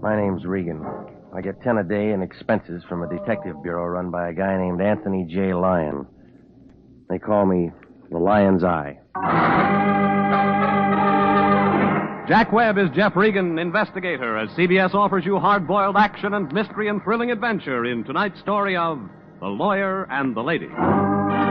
My name's Regan. I get 10 a day in expenses from a detective bureau run by a guy named Anthony J. Lyon. They call me the Lion's Eye. Jack Webb is Jeff Regan, investigator, as CBS offers you hard-boiled action and mystery and thrilling adventure in tonight's story of The Lawyer and the Lady.